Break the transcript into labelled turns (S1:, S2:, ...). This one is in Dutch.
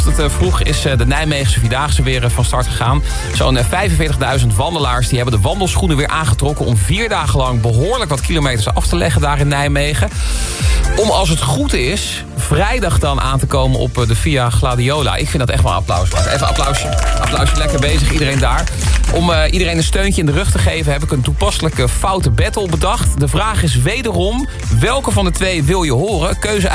S1: Vroeg is de Nijmeegse Vierdaagse weer van start gegaan. Zo'n 45.000 wandelaars die hebben de wandelschoenen weer aangetrokken... om 4 dagen lang behoorlijk wat kilometers af te leggen daar in Nijmegen. Om als het goed is, vrijdag dan aan te komen op de Via Gladiola. Ik vind dat echt wel een applaus waard. Even applausje. Applausje, lekker bezig iedereen daar. Om iedereen een steuntje in de rug te geven... heb ik een toepasselijke foute battle bedacht. De vraag is wederom, welke van de twee wil je horen? Keuze